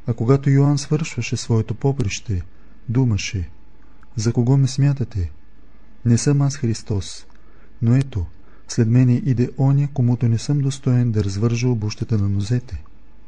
А когато Йоан свършваше своето поприще, думаше: за кого ме смятате? Не съм аз Христос, но ето, след мене иде оня, комуто не съм достоен да развържа обущата на нозете.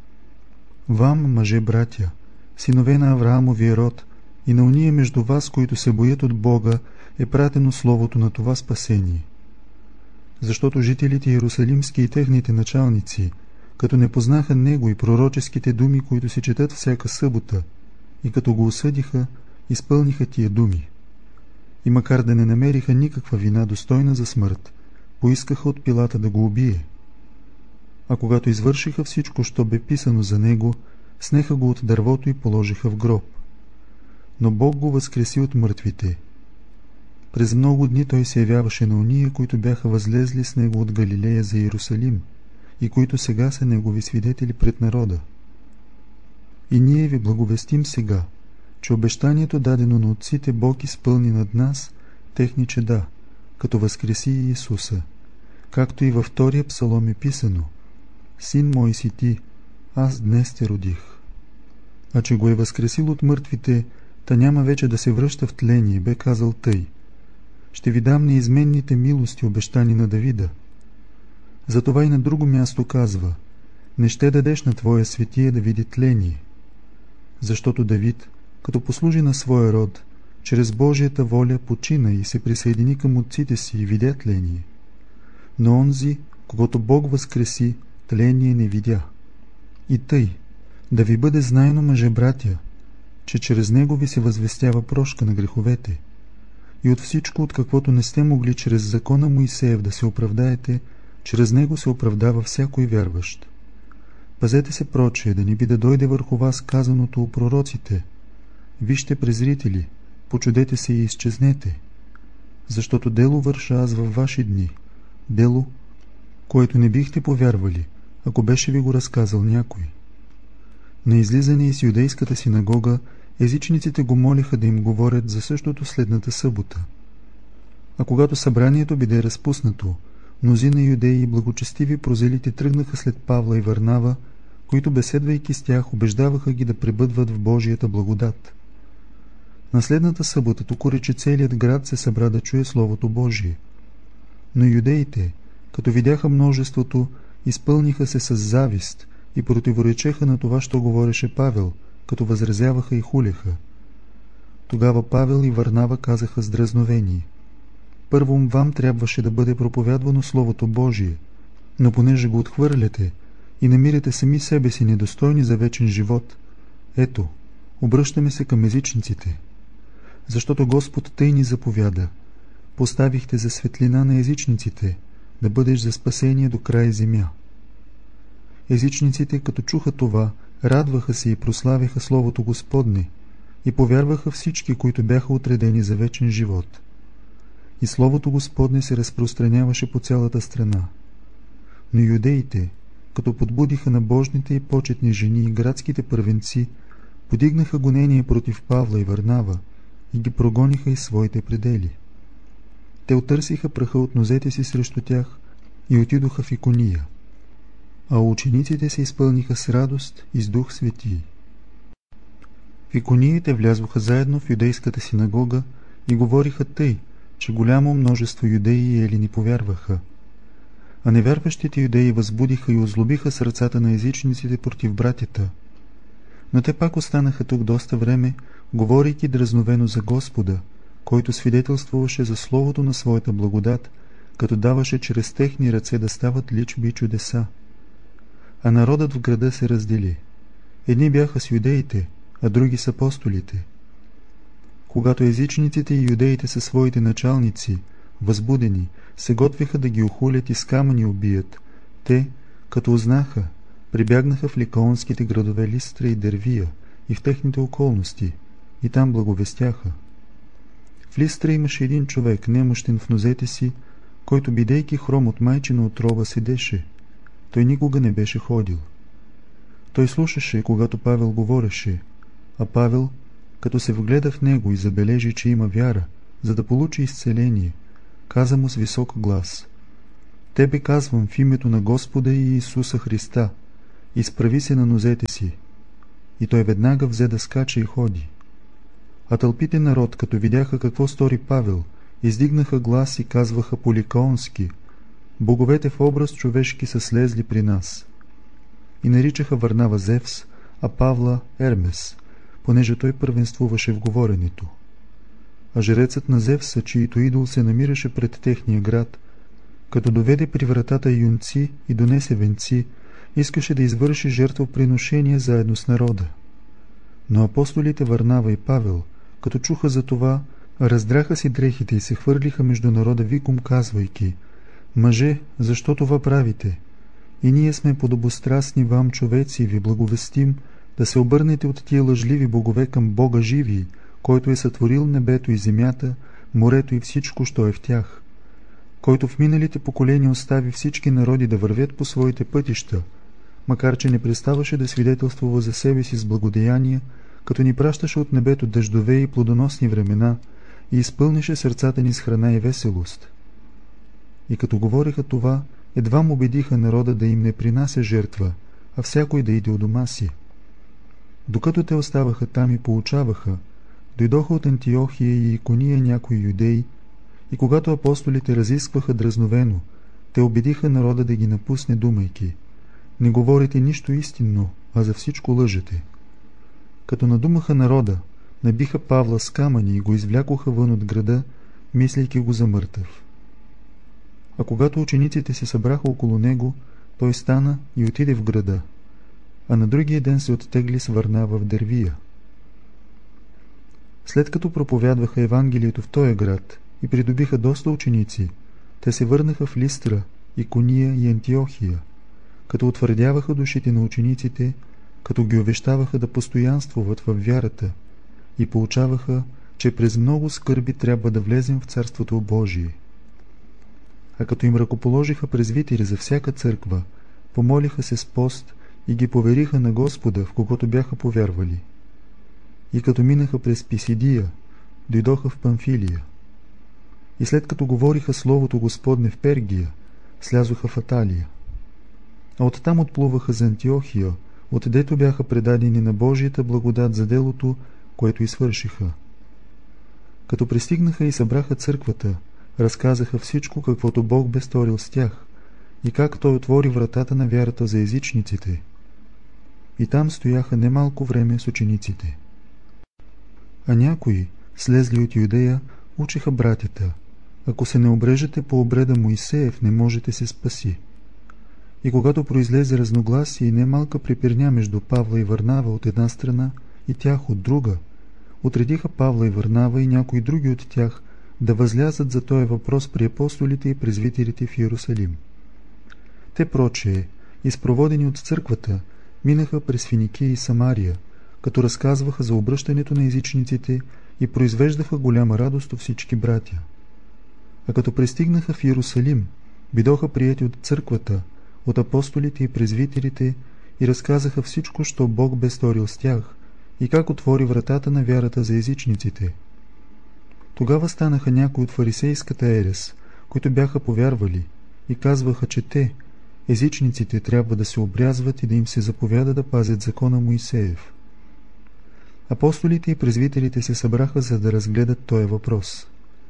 Вам, мъже братя, синове на Авраамовия род, и на уния между вас, които се боят от Бога, е пратено словото на това спасение. Защото жителите Иерусалимски и техните началници, като не познаха Него и пророческите думи, които се четат всяка събота, и като го осъдиха, изпълниха тия думи. И макар да не намериха никаква вина достойна за смърт, поискаха от Пилата да го убие. А когато извършиха всичко, що бе писано за него, снеха го от дървото и положиха в гроб. Но Бог го възкреси от мъртвите. През много дни той се явяваше на ония, които бяха възлезли с него от Галилея за Иерусалим и които сега са негови свидетели пред народа. И ние ви благовестим сега, че обещанието, дадено на отците, Бог изпълни над нас техни чеда, като възкреси Иисуса, както и във втория псалом е писано: Син мой си ти, аз днес те родих. А че го е възкресил от мъртвите, та няма вече да се връща в тление, бе казал тъй: ще ви дам неизменните милости, обещани на Давида. Затова и на друго място казва: не ще дадеш на твоя светия да види тление. Защото Давид, като послужи на своя род, чрез Божията воля почина и се присъедини към отците си и видя тление. Но онзи, когато Бог възкреси, тление не видя. И тъй, да ви бъде знайно, мъже братя, че чрез него ви се възвестява прошка на греховете, и от всичко, от каквото не сте могли чрез закона Моисеев да се оправдаете, чрез него се оправдава всякой вярващ. Пазете се прочее, да не би да дойде върху вас казаното у пророците: вижте, презрители, почудете се и изчезнете, защото дело върша аз във ваши дни, дело, което не бихте повярвали, ако беше ви го разказал някой. На излизане из юдейската синагога езичниците го молиха да им говорят за същото следната събота. А когато събранието биде разпуснато, мнозина юдеи и благочестиви прозелити тръгнаха след Павла и Варнава, които, беседвайки с тях, убеждаваха ги да пребъдват в Божията благодат. На следната събота току рече целият град се събра да чуе Словото Божие. Но юдеите, като видяха множеството, изпълниха се с завист и противоречеха на това, що говореше Павел, като възразяваха и хулеха. Тогава Павел и Варнава казаха с дразновение: първо вам трябваше да бъде проповядвано Словото Божие, но понеже го отхвърляте и намирате сами себе си недостойни за вечен живот, ето, обръщаме се към езичниците. Защото Господ тъй ни заповяда: поставихте за светлина на езичниците, да бъдеш за спасение до край земя. Езичниците, като чуха това, радваха се и прославяха Словото Господне, и повярваха всички, които бяха отредени за вечен живот. И Словото Господне се разпространяваше по цялата страна. Но юдеите, като подбудиха набожните и почетни жени и градските първенци, подигнаха гонение против Павла и Варнава и ги прогониха из своите предели. Те отърсиха праха от нозете си срещу тях и отидоха в Икония. А учениците се изпълниха с радост и с Дух Свети. В Икониите влязоха заедно в юдейската синагога и говориха тъй, че голямо множество юдеи и елини повярваха. А невярващите юдеи възбудиха и озлобиха сърцата на езичниците против братята. Но те пак останаха тук доста време, говорейки дразновено за Господа, който свидетелствуваше за словото на своята благодат, като даваше чрез техни ръце да стават личби и чудеса. А народът в града се раздели. Едни бяха с юдеите, а други с апостолите. Когато езичниците и юдеите със своите началници, възбудени, се готвиха да ги охулят и с камъни убият, те, като узнаха, прибягнаха в ликаонските градове Листра и Дервия и в техните околности, и там благовестяха. В Листра имаше един човек, немощен в нозете си, който, бидейки хром от майчина отрова, седеше. Той никога не беше ходил. Той слушаше, когато Павел говореше, а Павел, като се вгледа в него и забележи, че има вяра, за да получи изцеление, каза му с висок глас: тебе казвам в името на Господа и Исуса Христа, изправи се на нозете си. и той веднага взе да скача и ходи. А тълпите народ, като видяха какво стори Павел, издигнаха глас и казваха по-ликаонски: боговете в образ човешки са слезли при нас. И наричаха Варнава Зевс, а Павла Ермес, понеже той първенствуваше в говоренето. А жрецът на Зевса, чието идол се намираше пред техния град, като доведе при вратата юнци и донесе венци, искаше да извърши жертвоприношение заедно с народа. Но апостолите Варнава и Павел, като чуха за това, раздраха си дрехите и се хвърлиха между народа виком, казвайки: мъже, защо това правите? И ние сме подобострастни вам, човеци, и ви благовестим да се обърнете от тия лъжливи богове към Бога живи, който е сътворил небето и земята, морето и всичко, що е в тях, който в миналите поколения остави всички народи да вървят по своите пътища, макар че не преставаше да свидетелствува за себе си с благодеяния, като ни пращаше от небето дъждове и плодоносни времена и изпълнеше сърцата ни с храна и веселост. И като говориха това, едва му убедиха народа да им не принася жертва, а всякой да иде у дома си. Докато те оставаха там и поучаваха, дойдоха от Антиохия и Икония някои юдеи, и когато апостолите разискваха дразновено, те убедиха народа да ги напусне, думайки: не говорите нищо истинно, а за всичко лъжете. Като надумаха народа, набиха Павла с камъни и го извлякоха вън от града, мислейки го за мъртъв. А когато учениците се събраха около него, той стана и отиде в града, а на другия ден се оттегли с Варнава в Дервия. След като проповядваха Евангелието в този град и придобиха доста ученици, те се върнаха в Листра, Икония и Антиохия, като утвърдяваха душите на учениците, като ги увещаваха да постоянствуват във вярата и поучаваха, че през много скърби трябва да влезем в Царството Божие. А като им ръкоположиха презвитери за всяка църква, помолиха се с пост и ги повериха на Господа, в когото бяха повярвали. И като минаха през Писидия, дойдоха в Памфилия. И след като говориха Словото Господне в Пергия, слязоха в Аталия. А оттам отплуваха за Антиохия, отдето бяха предадени на Божията благодат за делото, което извършиха. Като пристигнаха и събраха църквата, разказаха всичко, каквото Бог бе сторил с тях, и как Той отвори вратата на вярата за езичниците. И там стояха немалко време с учениците. А някои, слезли от Юдея, учиха братята: ако се не обрежете по обреда Моисеев, не можете се спаси. И когато произлезе разногласие и немалка препирня между Павла и Варнава от една страна и тях от друга, отредиха Павла и Варнава и някои други от тях да възлязат за този въпрос при апостолите и презвитерите в Иерусалим. Те прочее, изпроводени от църквата, минаха през Финикия и Самария, като разказваха за обръщането на езичниците и произвеждаха голяма радост от всички братя. А като пристигнаха в Иерусалим, бидоха приети от църквата, от апостолите и презвитерите и разказаха всичко, що Бог бе сторил с тях и как отвори вратата на вярата за езичниците. Тогава станаха някои от фарисейската ерес, които бяха повярвали, и казваха, че те, езичниците, трябва да се обрязват и да им се заповяда да пазят закона Моисеев. Апостолите и презвитерите се събраха, за да разгледат този въпрос.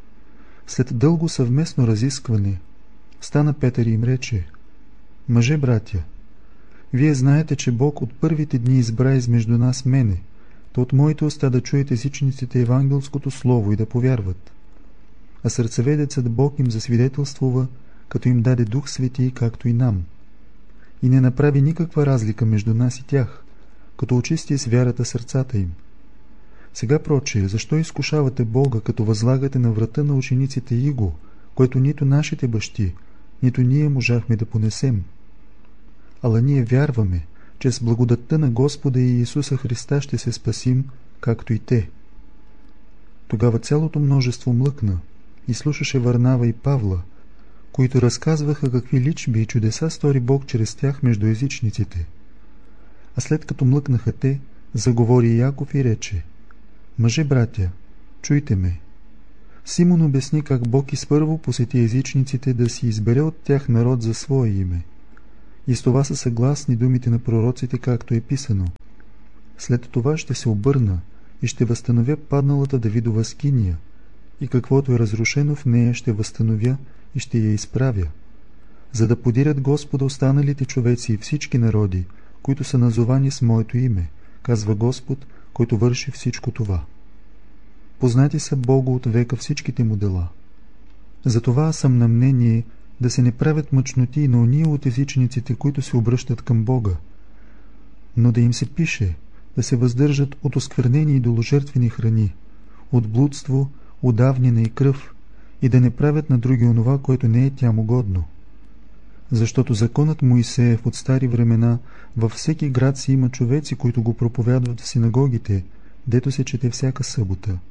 След дълго съвместно разискване, стана Петър и им рече: мъже, братя, вие знаете, че Бог от първите дни избра измежду нас мене, то от моите уста да чуете езичниците евангелското слово и да повярват. А сърцеведецът Бог им засвидетелствува, като им даде Дух Свети, както и нам. И не направи никаква разлика между нас и тях, като очисти с вярата сърцата им. Сега прочее, защо изкушавате Бога, като възлагате на врата на учениците иго, което нито нашите бащи, нито ние можахме да понесем? Ала ние вярваме, че с благодатта на Господа и Исуса Христа ще се спасим, както и те. Тогава цялото множество млъкна и слушаше Варнава и Павла, които разказваха какви личби и чудеса стори Бог чрез тях между езичниците. А след като млъкнаха те, заговори Яков и рече: мъже, братя, чуйте ме. Симон обясни как Бог изпърво посети езичниците да си избере от тях народ за свое име. И с това са съгласни думите на пророците, както е писано: След това ще се обърна и ще възстановя падналата Давидова скиния, и каквото е разрушено в нея ще възстановя и ще я изправя, за да подирят Господа останалите човеци и всички народи, които са назовани с моето име, казва Господ, който върши всичко това. Познати са Богу от века всичките му дела. Затова съм на мнение да се не правят мъчноти на ония от езичниците, които се обръщат към Бога, но да им се пише да се въздържат от осквернени идоложертвени храни, от блудство, удавнина и кръв, и да не правят на други онова, което не е тям угодно. Защото законът Моисеев от стари времена във всеки град си има човеци, които го проповядват в синагогите, дето се чете всяка събота.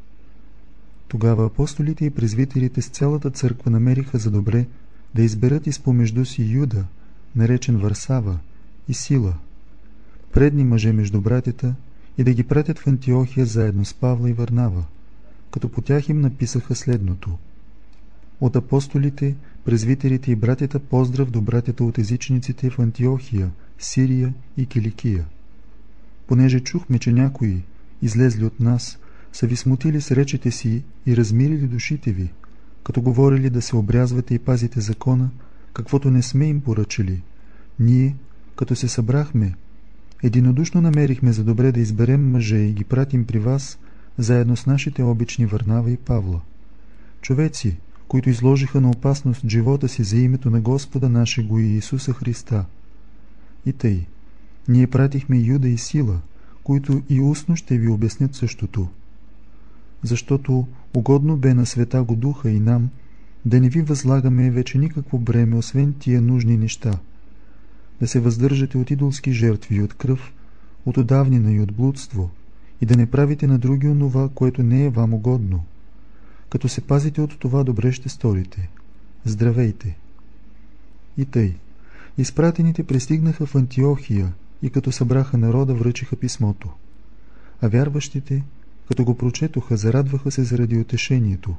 Тогава апостолите и презвитерите с цялата църква намериха за добре да изберат изпомежду си Юда, наречен Варсава, и Сила, предни мъже между братята, и да ги пратят в Антиохия заедно с Павла и Варнава, като по тях им написаха следното: от апостолите, презвитерите и братята поздрав до братята от езичниците в Антиохия, Сирия и Киликия. Понеже чухме, че някои, излезли от нас, са ви смутили с речите си и размирили душите ви, като говорили да се обрязвате и пазите закона, каквото не сме им поръчали, ние, като се събрахме, единодушно намерихме за добре да изберем мъже и ги пратим при вас, заедно с нашите обични Варнава и Павла. Човеци, които изложиха на опасност живота си за името на Господа нашего и Исуса Христа. И тъй, ние пратихме Юда и Сила, които и устно ще ви обяснят същото. Защото угодно бе на Святаго Духа и нам да не ви възлагаме вече никакво бреме, освен тия нужни неща, да се въздържате от идолски жертви и от кръв, от удавнина и от блудство, и да не правите на други онова, което не е вам угодно. Като се пазите от това, добре ще сторите. Здравейте! И тъй, изпратените пристигнаха в Антиохия и като събраха народа, връчиха писмото. А вярващите, като го прочетоха, зарадваха се заради утешението.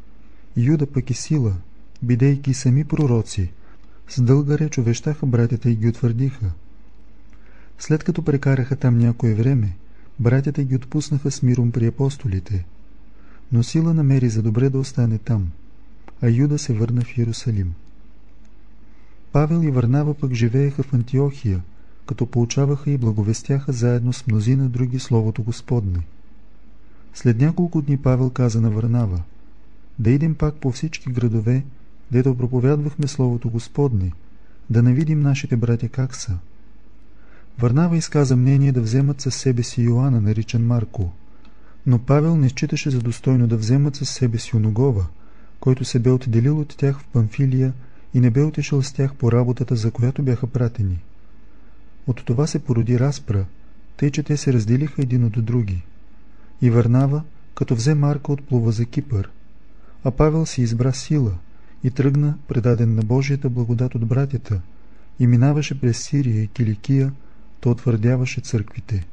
Юда пък и Сила, бидейки сами пророци, с дълга реч увещаха братята и ги утвърдиха. След като прекараха там някое време, братята ги отпуснаха с миром при апостолите, но Сила намери за добре да остане там, а Юда се върна в Иерусалим. Павел и Варнава пък живееха в Антиохия, като поучаваха и благовестяха заедно с мнозина други Словото Господне. След няколко дни Павел каза на Варнава: да идем пак по всички градове, дето проповядвахме Словото Господне, да навидим нашите братя как са. Варнава изказа мнение да вземат със себе си Йоанна, наричан Марко, но Павел не считаше за достойно да вземат със себе си Оногова, който се бе отделил от тях в Памфилия и не бе отишъл с тях по работата, за която бяха пратени. От това се породи разпра, тъй че те се разделиха един от други. И Варнава, като взе Марка, отплува за Кипър, а Павел си избра Сила и тръгна, предаден на Божията благодат от братята, и минаваше през Сирия и Киликия, то утвърдяваше църквите.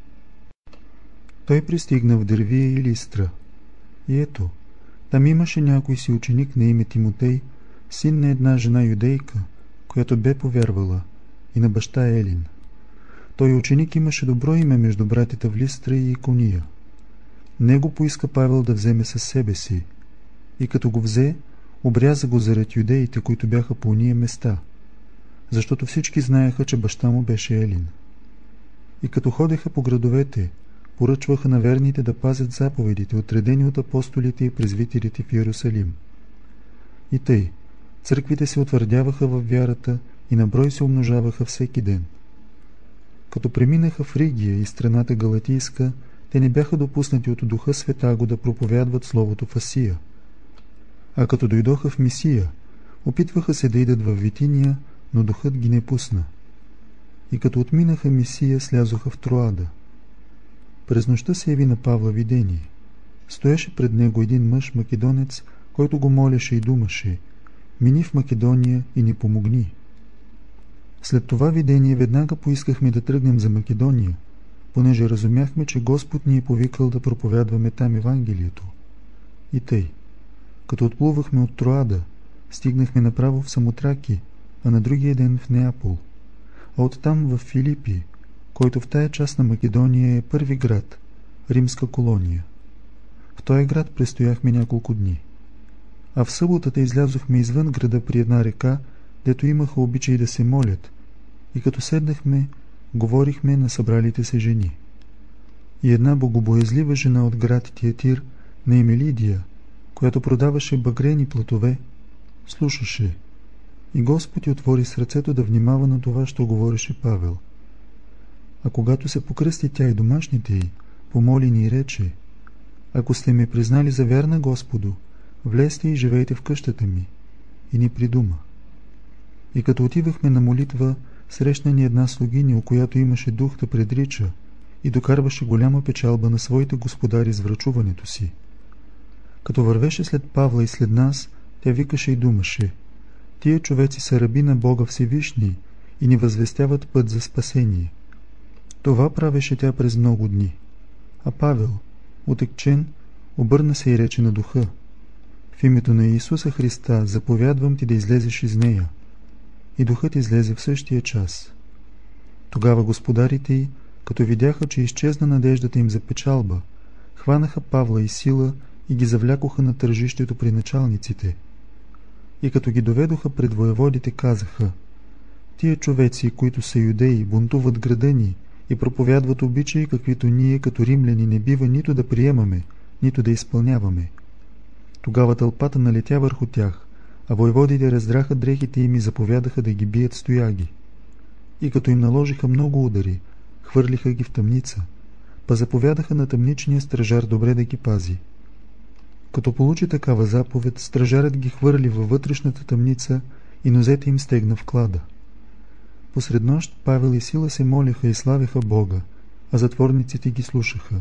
Той пристигна в Дервия и Листра. И ето, там имаше някой си ученик на име Тимотей, син на една жена юдейка, която бе повярвала, и на баща Елин. Той ученик имаше добро име между братята в Листра и Икония. Него поиска Павел да вземе със себе си, и като го взе, обряза го заред юдеите, които бяха по ония места, защото всички знаеха, че баща му беше Елин. И като ходеха по градовете, поръчваха на верните да пазят заповедите, отредени от апостолите и презвитерите в Иерусалим. И тъй, църквите се утвърдяваха във вярата и на брой се умножаваха всеки ден. Като преминаха в Фригия и страната Галатийска, те не бяха допуснати от Духа Светаго да проповядват Словото в Асия. А като дойдоха в Мисия, опитваха се да идат във Витиния, но Духът ги не пусна. И като отминаха Мисия, слязоха в Троада. През нощта се яви на Павла видение. Стоеше пред него един мъж македонец, който го молеше и думаше: мини в Македония и ни помогни. След това видение веднага поискахме да тръгнем за Македония, понеже разумяхме, че Господ ни е повикал да проповядваме там Евангелието. И тъй, като отплувахме от Троада, стигнахме направо в Самотраки, а на другия ден в Неапол, а оттам в Филипи, който в тая част на Македония е първи град, римска колония. В този град престояхме няколко дни. А в съботата излязохме извън града при една река, дето имаха обичай да се молят, и като седнахме, говорихме на събралите се жени. И една богобоязлива жена от град Тиатир, на име Лидия, която продаваше багрени платове, слушаше, и Господ й отвори сърцето да внимава на това, що говореше Павел. А когато се покръсти тя и домашните й, помоли ни и рече: ако сте ме признали за вярна Господу, влезте и живейте в къщата ми. И ни придума. И като отивахме на молитва, срещна ни една слугиня, у която имаше дух да предрича и докарваше голяма печалба на своите господари с врачуването си. Като вървеше след Павла и след нас, тя викаше и думаше: тия човеци са раби на Бога Всевишний и ни възвестяват път за спасение. Това правеше тя през много дни. А Павел, отекчен, обърна се и рече на духа: в името на Исуса Христа заповядвам ти да излезеш из нея. И духът излезе в същия час. Тогава господарите й, като видяха, че изчезна надеждата им за печалба, хванаха Павла и Сила и ги завлякоха на тържището при началниците. И като ги доведоха пред воеводите, казаха: тия човеци, които са юдеи, бунтуват града ни и проповядват обичаи, каквито ние като римляни не бива нито да приемаме, нито да изпълняваме. Тогава тълпата налетя върху тях, а войводите раздраха дрехите им и заповядаха да ги бият с тояги. И като им наложиха много удари, хвърлиха ги в тъмница, па заповядаха на тъмничния стражар добре да ги пази. Като получи такава заповед, стражарът ги хвърли във вътрешната тъмница и нозете им стегна в клада. Посред нощ Павел и Сила се молиха и славиха Бога, а затворниците ги слушаха.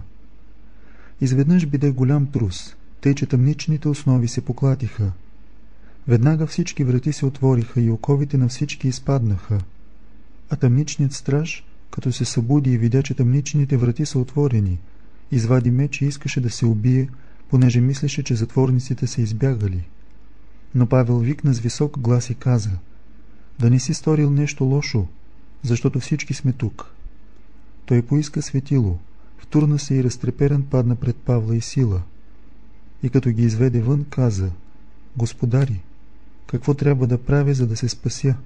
Изведнъж биде голям трус, тъй че тъмничните основи се поклатиха. Веднага всички врати се отвориха и оковите на всички изпаднаха. А тъмничният страж, като се събуди и видя, че тъмничните врати са отворени, извади меч и искаше да се убие, понеже мислеше, че затворниците са избягали. Но Павел викна с висок глас и каза: да не си сторил нещо лошо, защото всички сме тук. Той поиска светило, втурна се и разтреперен падна пред Павла и Сила. И като ги изведе вън, каза: Господари, какво трябва да правя, за да се спася?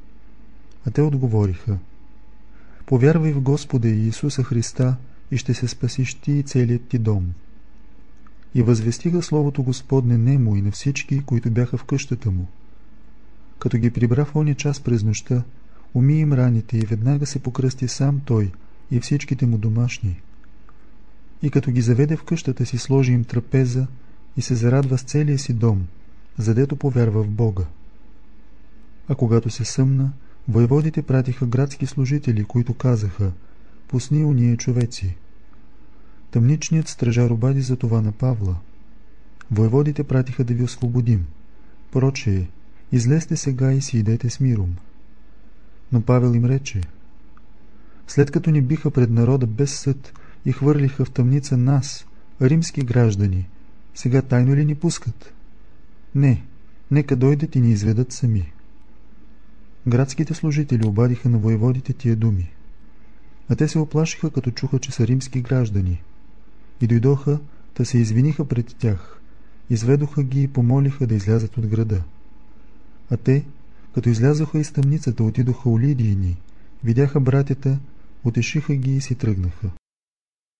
А те отговориха: повярвай в Господа Иисуса Христа и ще се спасиш ти и целият ти дом. И възвестиха словото Господне нему и на всички, които бяха в къщата му. Като ги прибра в оня час през нощта, уми им раните и веднага се покръсти сам той и всичките му домашни. И като ги заведе в къщата си, сложи им трапеза и се зарадва с целия си дом, задето повярва в Бога. А когато се съмна, войводите пратиха градски служители, които казаха: пусни уния човеци. Тъмничният стражар обади за това на Павла: войводите пратиха да ви освободим. Прочее, излезте сега и си идете с миром. Но Павел им рече: след като ни биха пред народа без съд и хвърлиха в тъмница нас, римски граждани, сега тайно ли ни пускат? Не, нека дойдат и ни изведат сами. Градските служители обадиха на войводите тия думи. А те се оплашиха, като чуха, че са римски граждани. И дойдоха, да се извиниха пред тях, изведоха ги и помолиха да излязат от града. А те, като излязоха из тъмницата, отидоха у Лидийни, видяха братята, утешиха ги и си тръгнаха.